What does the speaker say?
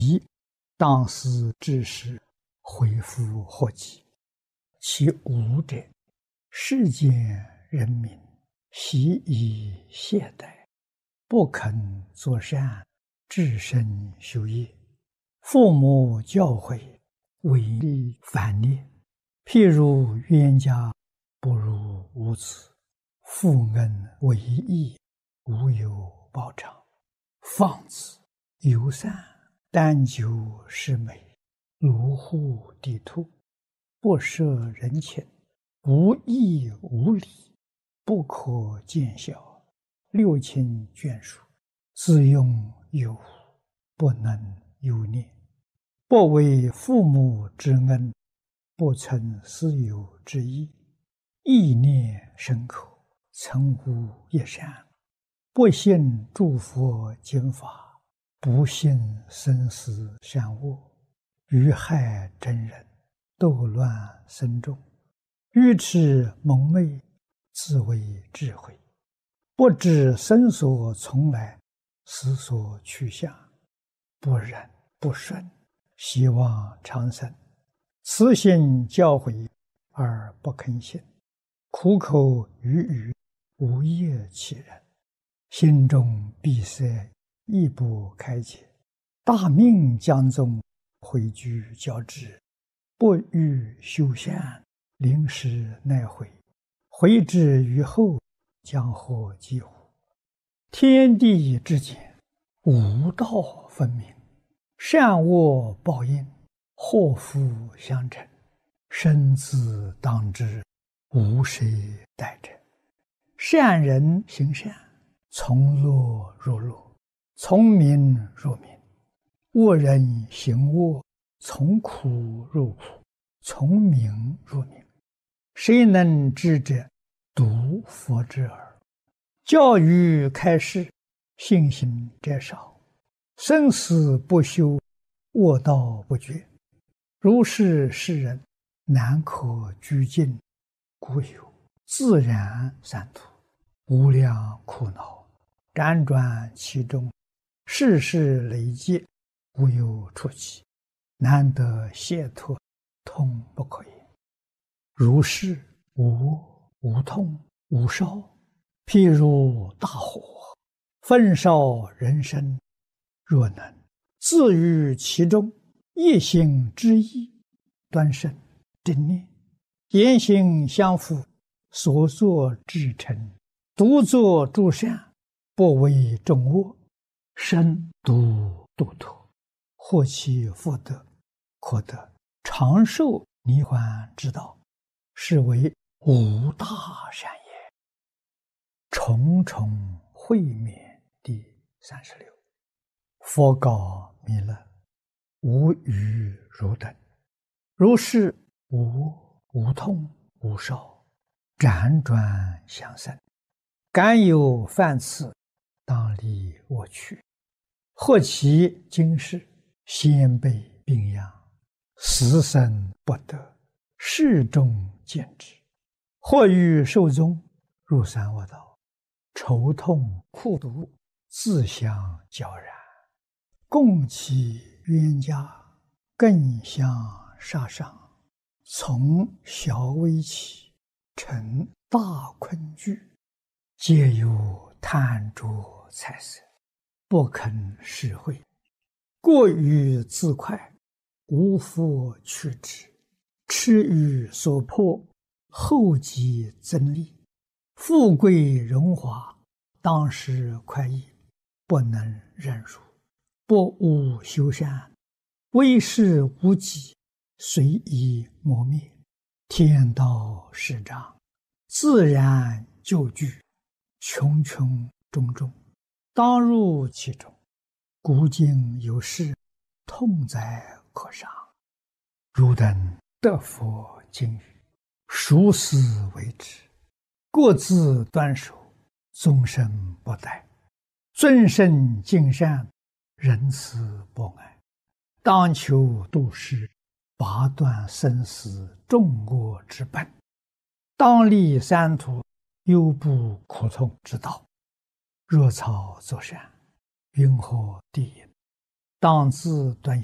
当思致时，恢复祸己。其无者，世间人民习以懈怠，不肯作善，至身修业。父母教诲，违逆反逆。譬如冤家不如无子，父恩为义，无有报偿。放子游散，耽酒是美，卢户地兔，不摄人情，无义无礼，不可见效，六亲眷属，自用有无，不能有念。不为父母之恩，不存私有之意，意念深刻，曾无一善。不信诸佛经法，不信生死善恶，愚害真人，斗乱僧众，愚痴蒙昧，自为智慧，不知生所从来，死所去向，不忍不顺，希望长生。慈心教诲而不肯信，苦口语语，无业其人，心中闭塞，亦不开解。大命将终，回居交织，不欲修善，临时奈悔，悔之于后，将获几乎？天地之间，无道分明，善恶报应，祸福相承，生死当知，无谁代者。善人行善，从乐入乐，从明入明；恶人行恶，从苦入苦，从明入明。谁能知者？独佛之耳。教育开示，信心者少，生死不休，恶道不绝。如是世人，难可居尽，故有自然三途，无量苦恼，辗转其中，世事累积，无有出期，难得解脱，痛不可言。如是无无痛无烧，譬如大火，焚烧人身。若能自于其中，一心之意，端慎正念，言行相符，所作至诚，独作诸善，不为众恶，身独度脱，获其福德，可得长寿涅槃之道，是为无大善也。重重会面第36。佛告弥勒：无余汝等，如是无无痛无烧，辗转相生，敢有犯次，当离我去。或其今世，先辈病殃，死生不得，世众见之；或欲寿终，入三恶道，愁痛苦毒，自相交然。共其冤家，更相杀伤，从小危起，成大困惧，皆有贪着财色，不肯施惠，过于自快，无复去之，痴于所迫，后继增利，富贵荣华，当时快意，不能忍辱，不务修善，为事无己，随意磨灭。天道始长，自然就具，穷穷种种，当入其中。古今有事，痛哉可伤。汝等得佛经语，熟思为之，各自端守，终身不殆，尊圣敬善，仁慈博爱，当求度世，拔断生死众恶之本，当立三途，忧怖苦痛之道。若草作善，云何地也？ 当自端